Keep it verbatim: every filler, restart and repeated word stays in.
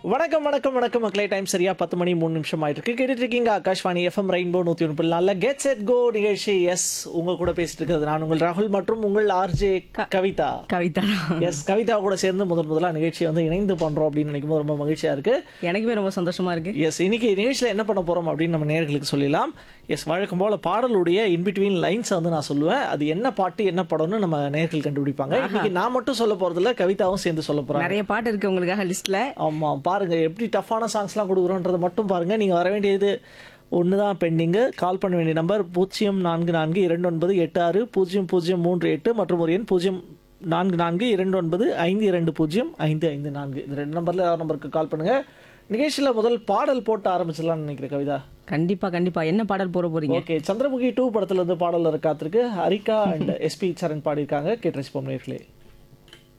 வணக்கம் வணக்கம் வணக்கம் மக்களே. டைம் சரியா பத்து மணி மூணு நிமிஷம் ஆயிட்டு இருக்கு. கேட்டுட்டு இருக்கீங்க ஆகாஷ்வாணி எஃப்எம் ரெயின்போ நூற்றி ஒன்று புள்ளி நாலில் கெட் செட் கோ நிகழ்ச்சி. எஸ், உங்க கூட பேசிட்டு இருக்கிறது நான் உங்கள் ராகுல் மற்றும் உங்கள் ஆர்ஜே கவிதா. கவிதா எஸ், கவிதா கூட சேர்ந்து முதல் முதலாக நிகழ்ச்சியை வந்து இணைந்து பண்றோம் அப்படின்னு நினைக்கும் போது ரொம்ப மகிழ்ச்சியா இருக்கு. எனக்குமே ரொம்ப சந்தோஷமா இருக்கு. எஸ், இன்னைக்கு நிகழ்ச்சியில் என்ன பண்ண போறோம் அப்படின்னு நம்ம நேயர்களுக்கு சொல்லலாம். எஸ், வழக்கம் போல பாடலுடைய இன்பிட்வீன் லைன்ஸ் வந்து நான் சொல்லுவேன். அது என்ன பாட்டு என்ன படம்னு நம்ம நேயர்கள் கண்டுபிடிப்பாங்க. இன்னைக்கு நான் மட்டும் சொல்ல போறதில்ல, கவிதாவும் சேர்ந்து சொல்ல போறாங்க. நிறைய பாட்டு இருக்கு உங்களுக்காக லிஸ்ட்ல. ஆமா, பாருங்க எப்படி டஃப்பான சாங்ஸ்லாம் கொடுக்குறோன்றதை மட்டும் பாருங்க. நீங்க வர வேண்டியது ஒன்று தான் பெண்டிங்கு. கால் பண்ண வேண்டிய நம்பர் பூஜ்ஜியம் நான்கு நான்கு இரண்டு ஒன்பது எட்டு ஆறு பூஜ்ஜியம் பூஜ்ஜியம் மூன்று எட்டு மற்றும் ஒரு எண் பூஜ்ஜியம் நான்கு நான்கு இரண்டு ஒன்பது ஐந்து இரண்டு பூஜ்ஜியம் ஐந்து ஐந்து நான்கு. இந்த ரெண்டு நம்பர்ல ஏதாவது நம்பருக்கு கால் பண்ணுங்க. நிகழ்ச்சியில் முதல் பாடல் போட்டு ஆரம்பிச்சிடலாம்னு நினைக்கிறேன் கவிதா. கண்டிப்பா கண்டிப்பா. என்ன பாடல் போட போறீங்க? ஓகே, சந்திரமுகி டூ படத்துல இருந்து பாடல் இருக்காத்திருக்கு. ஹரிகா அண்ட் எஸ்பி சரண் பாடியிருக்காங்க. கேட்டு ரசிப்போம் நேயர்களே.